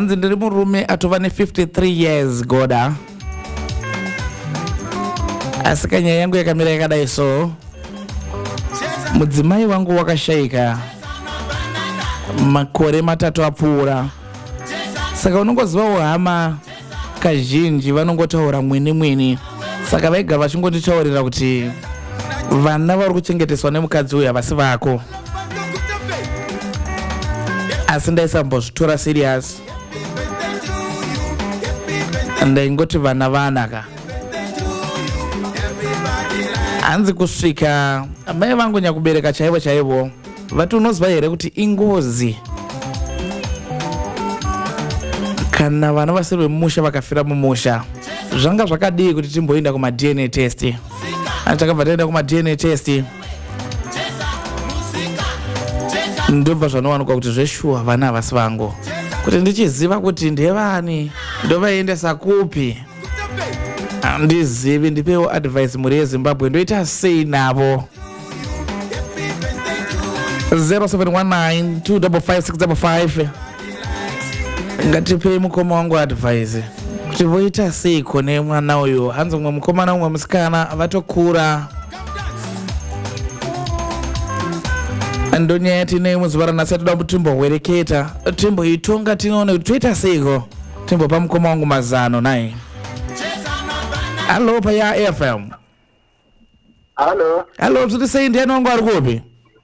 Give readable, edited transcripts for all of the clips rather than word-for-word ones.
Anzi ndiri murume atova ne 53 years goda. Asika nyaya yangu yakamira yakadai so. Mudzimai wangu wakashaika makore matatu apfuura. Saka unongozivawo hama kazhinji vanongotaura mwini. Saka vaiga vachingonditaurira kuti vana vari kuchengeteswa nemukadzi uyu havasi vako. Asi ndaisambozvitora serious. Ndaingoti vana vanaka. Hanzi kusvika mai vangu nyakubereka chaivo vati unoziva here kuti ingozi kana vana vasiri vemusha vakafira mumusha. Zvanga zvakadii kuti timboenda kuma DNA test. Takabva taenda kuma DNA test ndobva zvanowanikwa kuti zveshuwa vana havasi vangu. Kuti ndichiziva kuti ndevani ndovaendesa kupi handizivi. Ndipewo advice muri yeZimbabwe ndoita sei navo. 0719255655 ngatipei mukoma wangu advice kuti voita sei kone mwana uyu. Hanzi umwe mukomana umwe musikana vatokura. Ndonyaya tinei muzuva ranhasi toda kuti timbohwereketa timboitonga tinoona kuti toita seiko. Timbopa mukoma wangu mazano naye. Hello paya FM. Hello zviri sei ndiani wangu ari kupi?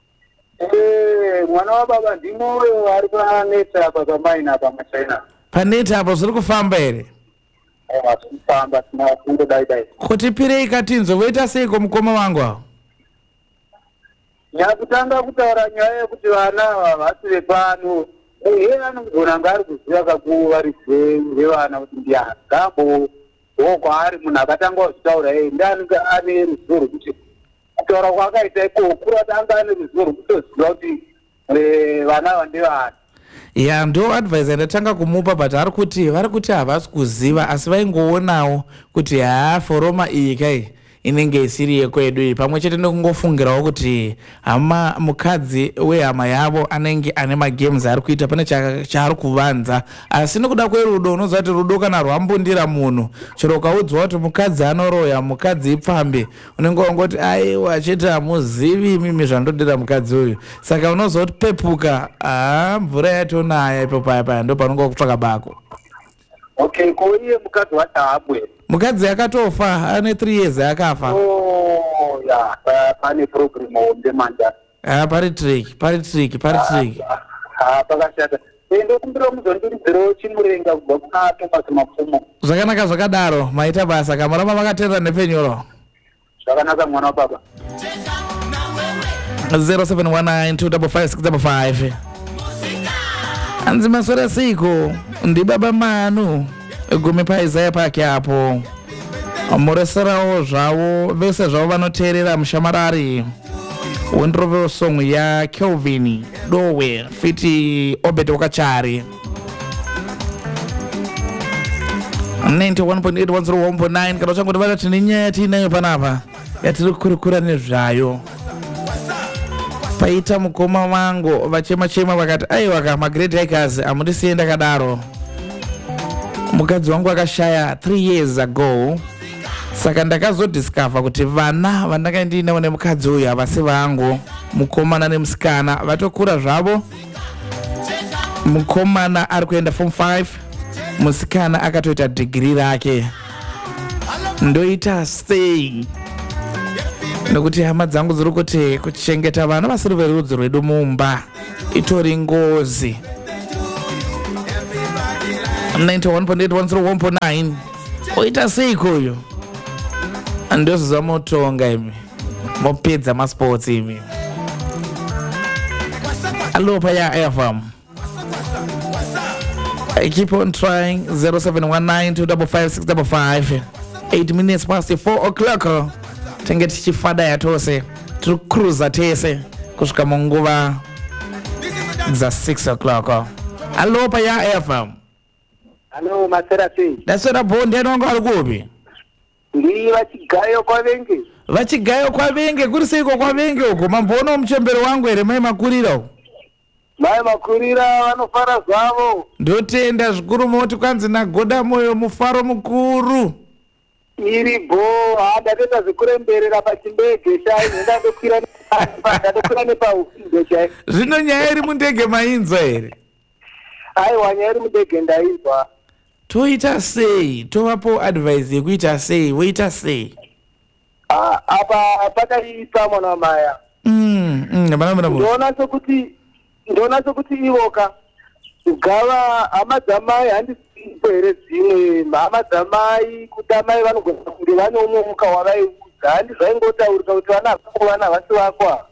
Mwana wababa ndimoyo ari paneta apa pamaina apa machaina. Paneta apa zviri kufamba here? Kufamba tinafungo dai. Kuti pirei katinzo voita seiko mukoma wangu awo? Nyakutanga kutaura nyaya yekuti vana havasi pano. Anogona ngari kuziva kakuvaridze vevana kuti ndiagambo kwaari munhu akatanga kuzvitaura ndianenge ane ruzivo rwekuti kutaura kwakaita ikokura tanga ane ruzivo rwekutoziva kuti vana ava ndevana. Ya ndo advice yandatanga kumupa but vari kuti havasi kuziva asi vaingoonawo kuti foroma iyi kai inenge isiri yekwedu iyi. Pamwe chete nekungofungirawo kuti hama mukadzi wehama yavo anenge ane magames ari kuita pane chaari kuvanza. Asi nekuda kwerudo unoziva kuti rudo kana rwambundira munhu chero ukaudzwa kuti mukadzi anoroya mukadzi ipfambe unenge wangoti aiwa chete hamuzivi mimi zvandodira mukadzi uyu. Saka unoziva kuti pepuka mvura yatonaya ipo paya ndo panonga kutsvaka bako. Okay, ko iye mukadzi wacho haabwere. Mukadzi akatofa ane 3 years akafa. Ya pane program ombe manja. Pari trick. Pakashata. Ndokumbira muzondiridzirawo chimurenga kubva kuna Thomas Mapfumo. Zvakanaka zvakadaro maita basa kamuramba vakateerera nepenyoro. Zvakanaka mwana wababa. 0719255655 Hanzi maswera siko ndi baba manu gume paIsaya pake apo mureserawo zvavo vese zvavo vanoteerera mushamarari wendrovewo song ya Kelvin Dowe fiti Obed Wakachari 91.81019 kana uchangoti vata tine nyaya tiinayo panapa yatiri kukurukura nezvayo. Paita mukoma wangu vachema vakati aiwa magrade hikers amundisiye ndakadaro. Mukadzi wangu akashaya 3 years ago. Saka ndakazodiscover kuti vana vandakaendinawo nemukadzi uyu havasi vangu. Mukomana nemusikana vatokura zvavo. Mukomana ari kuenda form 5, musikana akatoita degree rake. Ndoita sei nokuti hama dzangu dziri kuti kuchengeta vana vasiri verudzi rwedu mumba itori ngozi. 91.81019 oita seiko uyu ndoziva motonga imi mopedza masports imi. Hello paya FM. I keep on trying. 0719255655 8 minutes past 4 o'clock tenge tichifada yatose tiri cruiser tese kusvika munguva dza 6 o'clock. Hello paya FM. Hello masera sei. Dasera bondi anonga ari kupi? Ndi vachigayo kwavenge. Vachigayo kwavenge kuri seiko kwavenge uko mamboona muchembero wangu ere mai makurira uko. mai makurira vanofara zvavo. Ndotenda zvikuru moti kwanzi nagoda moyo mufaro mukuru. Iripo ndatenda zvekuremberera pachindege chai ndakwira nepahunde chai. Zvino nyaya iri mundege mainzwa here? Aiwa nyaya iri mundege ndaizwa. Toita sei? Tovapo advice yekuita sei? Woita sei? Apa pakaipa mwana wamaya. Ndona sokuti ivoka kugava hama dzamai handisipo here dzimwe hama dzamai kuti amai vanogona kunge vane umwe muka wavaiudza handi zvaingotaurika kuti vana vana vasi vakwa.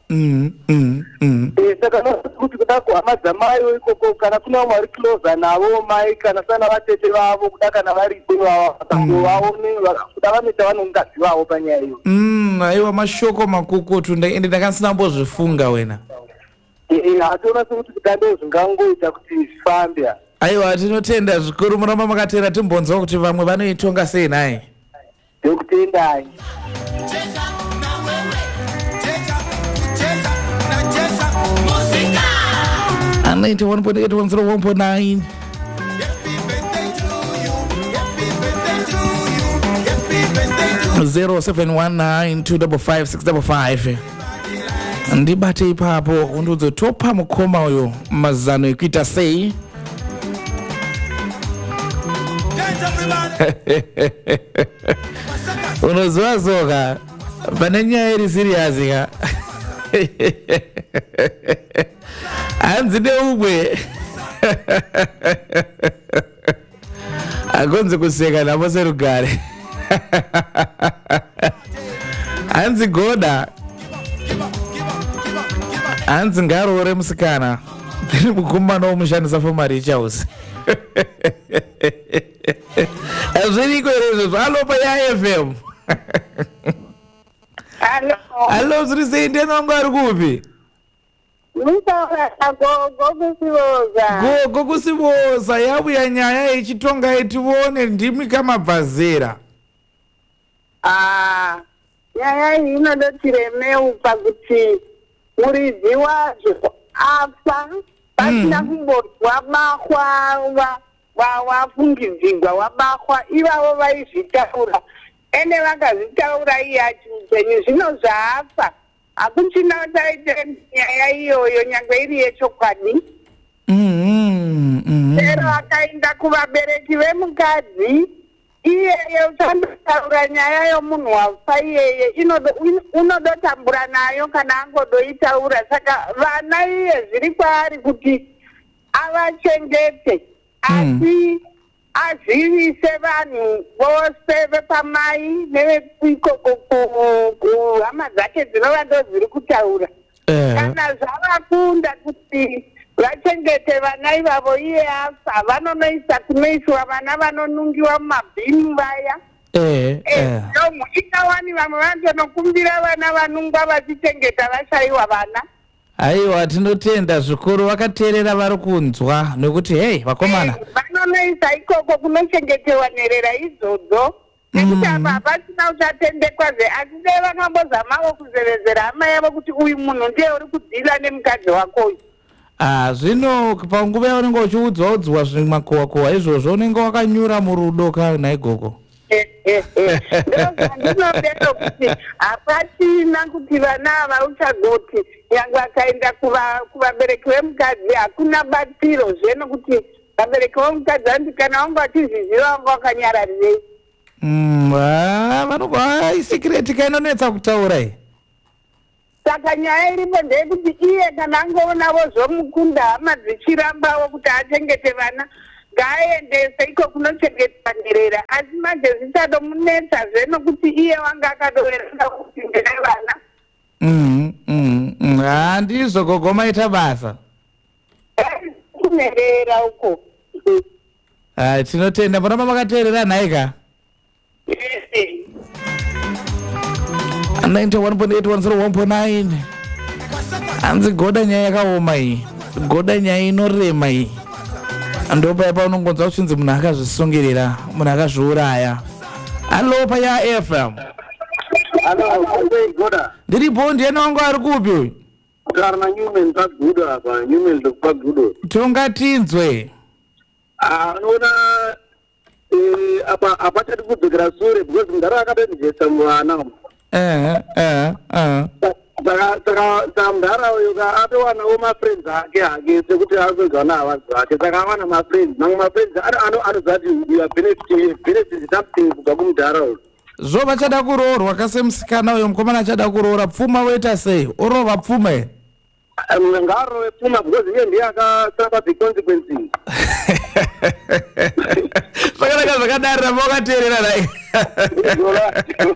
Saka kuti kuda kuhama dzamaiwo ikoko kana kuna vamwe vari closer navo mai kana sana vatete vavo kuda kana varipo vaone kuda vanoita vanongazi vavo panyaya iyo. Aiwa mashoko makukutu ende ndakasinambozvifunga wena. Hationa sekuti kutandeo zvingangoita kuti zvifambe. Aiwa tinotenda zvikuru muramba makatera timbonzwa kuti vamwe vanoitonga sei naye. Ndokutendai. And 91.8 101.9. Zero 719-255-655. Ndibate ipapo undozotopa mukoma uyo mazano ekuita sei. Unozoa zoga pane nyaya iri serious ka. Hanzi neumwe agonze kuseka navo serugare. Hanzi goda hanzi ngarore musikana ndiri mukomana womushandisa fomari house. Azviriko here izvozvo? Alo payaFM. Alo zviri sei? Ndiyani wangu ari kupi? Gogo kusivoza. Yabuya nyaya yechitonga yetione ndimi kamabvazera. Nyaya iyi inodoti remeu pakuti muridzi wazvo afa pasina kumbonzwa mahwa wafungidzirwa wabahwa ivavo vaizvitaura ene vakazvitaura iye ati upenyu zvino zvaafa hakuchina taite nyaya iyoyo nyangwe iri yechokwadi. Pero akaenda kuvabereki vemukadzi iyeye uchandotaura nyaya yomunhu wafa iyeye unodotambura nayo kana angodoitaura. Saka vana iye zviri kwaari kuti avachengete asi azivise vanhu vose vepamai nevekuikoko kuhama dzake dzinova ndo zviri kutaura. Kana zvavakunda kuti vachengete vana ivavo iye afa vanonoisa kunoiswa vana vanonungiwa mumabhinu vaya. Muikawani vamwe vantonokumbira vana vanungwa vachichengeta vashayiwa vana. Aiwa tinotenda zvikuru vakateerera vari kunzwa nekuti hey vakomana vanonoisa ikoko kunochengetewa nherera idzodzo nekuti apa hapasina uchatendekwa asi dai vakambozamawo kuzevezera hama yavo kuti uyu munhu ndiye uri kudhila nemukadzi wakoyu. Zvino panguva yaunenge uchiudzwaudzwa zvimakohwa izvozvo unenge wakanyura murudo kana igoko. Ndinodero kuti hapasina kuti vana ava uchagoti nyangwe akaenda kuvabereki vemukadzi hakuna batsiro zveno kuti vabereki vemukadzi andi kana vangu vachizviziva vangu vakanyararirei. Vanobva isikireti kainonetsa kutaura iyi. Saka nyaya iripo ndeyekuti iye kana angoonavo zvomukunda hama dzichirambawo kuti achengete vana ngaaendese iko kunochengetwa nherera asi manje zvichadomunetsa zvenokuti iye wanga akadoveranga kuti ndine vana. Handizvo gogo maita basa kunherera uko. Tinotenda muramba makateerera nhaika 91.8 hanzi goda nyaya yakaoma iyi, goda nyaya inorema iyi. Ndopa paunongonzwa kuchinzi munhu akazvisungirira, munhu akazviuraya. Alo payaFM. Goda. Ndiripo ndiyani wangu ari kupi uyu? Karena Newman pagudo apa, Newman ndo pagudo. Tongatinzwe. Unoona apa tari kudzokera sure because mundara akatonijesa mwana. Saka mundara uyu atowanawo mafriends ake hake sekuti azogana navadzi vake saka awana mafriends mamwe mafriends anoziva kuti you are benefit something kubva kumundara uyu. Zvova chada kuroorwa kasemusikana uyo mukomana achada kuroora pfuma woita sei orova pfuma here ngarove pfuma because iye ndiye akasamba the consequences. Zvakanaka zvakadarira makateerera nai.